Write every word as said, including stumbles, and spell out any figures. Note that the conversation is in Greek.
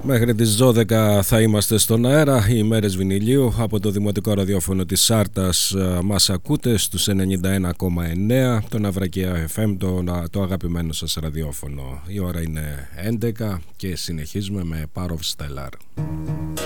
Μέχρι τις δώδεκα θα είμαστε στον αέρα. Οι ημέρες βινιλίου από το Δημοτικό Ραδιόφωνο της Σάρτας μας ακούτε στους ενενήντα ένα κόμμα εννέα, το Ναυρακία εφ εμ, το, το αγαπημένο σας ραδιόφωνο. Η ώρα είναι έντεκα και συνεχίζουμε με Power of Stellar.